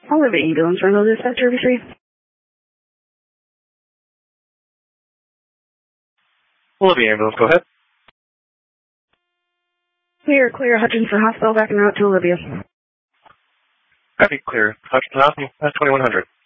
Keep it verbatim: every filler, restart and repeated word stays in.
Olivia ambulance, Rental Dispatch Service three. Olivia ambulance, go ahead. Clear, clear, Hutchinson Hospital, back en route to Olivia. Copy, clear. Hutchinson Hospital, twenty-one hundred.